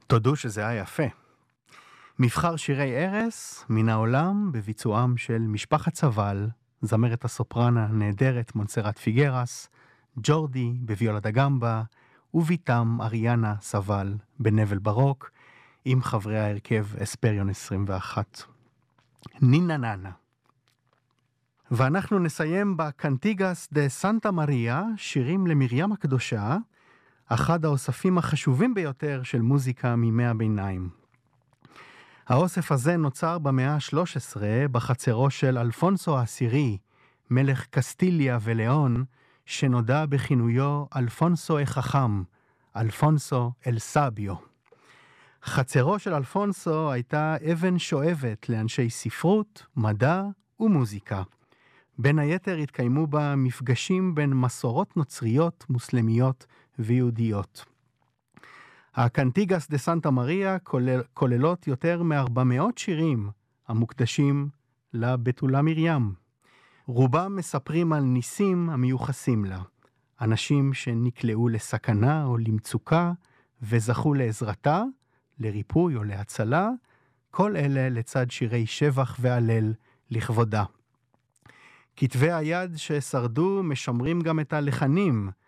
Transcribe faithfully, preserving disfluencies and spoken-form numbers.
תודו שזה היה יפה. מבחר שירי ערש מן העולם בביצועם של משפחת סבל, זמרת הסופרנה הנהדרת מונסרט פיגרס, ג'ורדי בוויולה דה גמבה, וביתם אריאנה סבל בנבל ברוק, עם חברי ההרכב אספריון עשרים ואחת. נינה ננה. ואנחנו נסיים בקנטיגס דה סנטה מריה, שירים למרים הקדושה, אחד האוספים החשובים ביותר של מוזיקה מימי הביניים. האוסף הזה נוצר במאה ה-שלוש עשרה בחצרו של אלפונסו העשירי, מלך קסטיליה ולאון, שנודע בכינויו אלפונסו החכם, אלפונסו אל סביו. חצרו של אלפונסו הייתה אבן שואבת לאנשי ספרות, מדע ומוזיקה. בין היתר התקיימו בה מפגשים בין מסורות נוצריות, מוסלמיות ויהודיות. הקנטיגס דה סנטה מריה כולל, כוללות יותר מ-ארבע מאות שירים המוקדשים לבתולה מרים. רובם מספרים על ניסים המיוחסים לה. אנשים שנקלעו לסכנה או למצוקה וזכו לעזרתה, לריפוי או להצלה, כל אלה לצד שירי שבח והלל לכבודה. כתבי היד ששרדו משמרים גם את הלחנים,